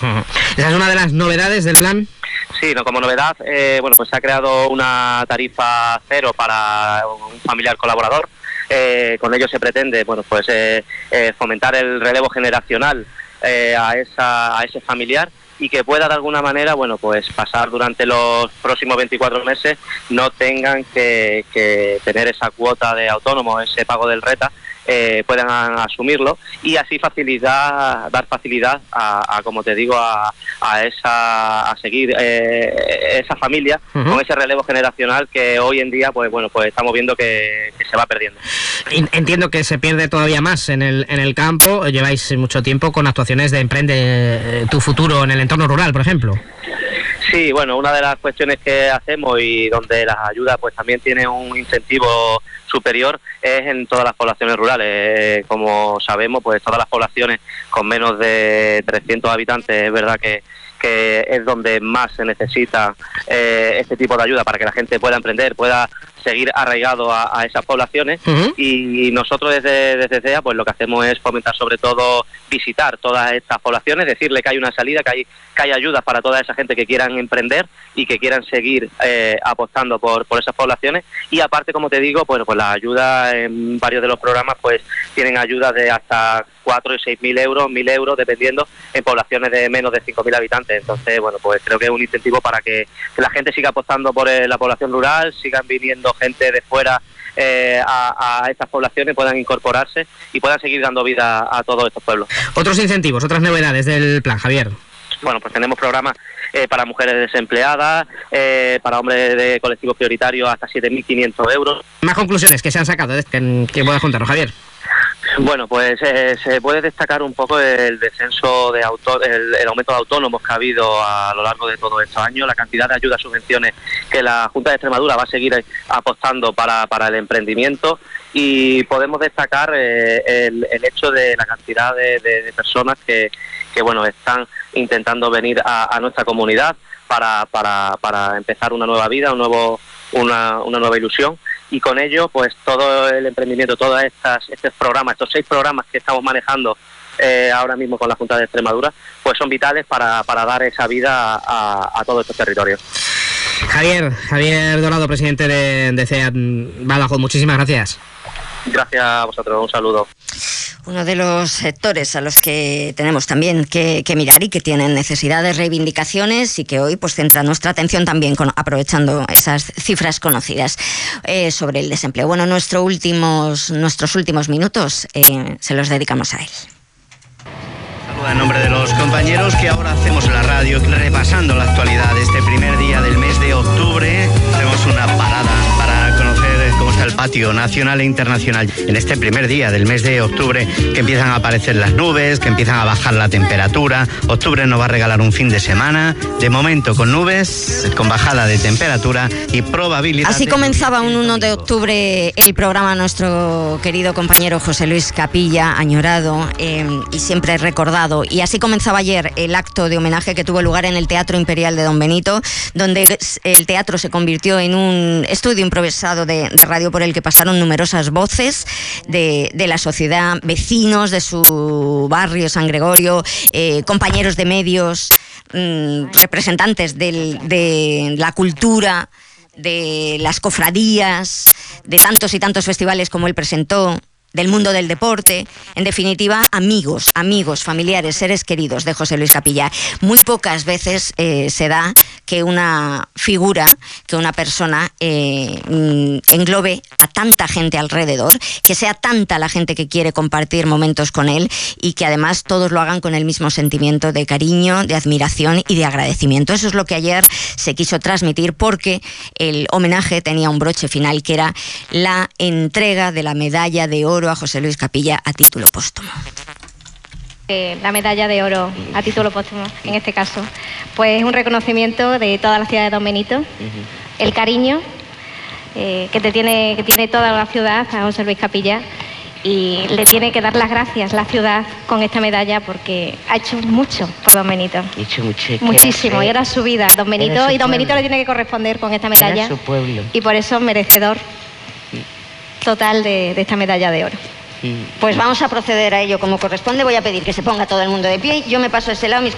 Esa es una de las novedades del plan. Sí, no, como novedad, pues se ha creado una tarifa cero para un familiar colaborador. Con ello se pretende, fomentar el relevo generacional a ese familiar, y que pueda de alguna manera, pasar durante los próximos 24 meses, no tengan que tener esa cuota de autónomo, ese pago del RETA, puedan asumirlo, y así dar facilidad como te digo, a seguir esa familia con ese relevo generacional que hoy en día pues estamos viendo que se va perdiendo. Entiendo que se pierde todavía más en el campo. Lleváis mucho tiempo con actuaciones de Emprende tu Futuro en el entorno rural, por ejemplo. Sí, una de las cuestiones que hacemos, y donde las ayudas pues también tienen un incentivo superior, es en todas las poblaciones rurales. Como sabemos, pues todas las poblaciones con menos de 300 habitantes, es verdad que es donde más se necesita este tipo de ayuda para que la gente pueda emprender, pueda seguir arraigado a esas poblaciones. Y nosotros desde CEA pues lo que hacemos es fomentar, sobre todo visitar todas estas poblaciones, decirle que hay una salida, que hay ayudas para toda esa gente que quieran emprender y que quieran seguir apostando por esas poblaciones. Y aparte, como te digo, pues la ayuda en varios de los programas pues tienen ayudas de hasta 4 y 6.000 euros, 1.000 euros, dependiendo, en poblaciones de menos de 5.000 habitantes. Entonces, pues creo que es un incentivo para que la gente siga apostando por la población rural, sigan viniendo gente de fuera a estas poblaciones, puedan incorporarse y puedan seguir dando vida a todos estos pueblos. Otros incentivos, otras novedades del plan, Javier. Pues tenemos programas para mujeres desempleadas, para hombres de colectivos prioritarios hasta 7.500 euros. Más conclusiones que se han sacado, que puedas contarnos, Javier. Pues se puede destacar un poco el descenso de el aumento de autónomos que ha habido a lo largo de todos estos años, la cantidad de ayudas, subvenciones que la Junta de Extremadura va a seguir apostando para el emprendimiento, y podemos destacar el hecho de la cantidad de personas que están intentando venir a nuestra comunidad para empezar una nueva vida, una nueva ilusión. Y con ello, pues todo el emprendimiento, todos estos programas, estos 6 programas que estamos manejando ahora mismo con la Junta de Extremadura, pues son vitales para dar esa vida a todos estos territorios. Javier Dorado, presidente de CEA Badajoz, muchísimas gracias. Gracias a vosotros, un saludo. Uno de los sectores a los que tenemos también que mirar y que tienen necesidad de reivindicaciones, y que hoy pues centra nuestra atención también aprovechando esas cifras conocidas sobre el desempleo. Nuestros últimos minutos se los dedicamos a él. Saluda en nombre de los compañeros que ahora hacemos en la radio, repasando la actualidad de este primer día del mes de octubre. Hacemos una parada para conocer cómo está el patio nacional e internacional en este primer día del mes de octubre, que empiezan a aparecer las nubes, que empiezan a bajar la temperatura. Octubre nos va a regalar un fin de semana, de momento con nubes, con bajada de temperatura y probabilidad. Así comenzaba un 1 de octubre el programa nuestro querido compañero José Luis Capilla, añorado y siempre recordado. Y así comenzaba ayer el acto de homenaje que tuvo lugar en el Teatro Imperial de Don Benito, donde el teatro se convirtió en un estudio improvisado de radio por el que pasaron numerosas voces de la sociedad, vecinos de su barrio San Gregorio, compañeros de medios, representantes de la cultura, de las cofradías, de tantos y tantos festivales como él presentó, del mundo del deporte, en definitiva, amigos, familiares, seres queridos de José Luis Capilla. Muy pocas veces se da que una figura, que una persona englobe a tanta gente alrededor, que sea tanta la gente que quiere compartir momentos con él, y que además todos lo hagan con el mismo sentimiento de cariño, de admiración y de agradecimiento. Eso es lo que ayer se quiso transmitir, porque el homenaje tenía un broche final, que era la entrega de la medalla de oro a José Luis Capilla a título póstumo. La medalla de oro a título póstumo, en este caso, pues es un reconocimiento de toda la ciudad de Don Benito, el cariño que tiene toda la ciudad a José Luis Capilla, y le tiene que dar las gracias la ciudad con esta medalla, porque ha hecho mucho por Don Benito. Muchísimo, y era su vida, Don Benito, y Don Benito le tiene que corresponder con esta medalla, era su pueblo. Y por eso merecedor total de esta medalla de oro. Pues vamos a proceder a ello como corresponde. Voy a pedir que se ponga todo el mundo de pie. Yo me paso a ese lado, mis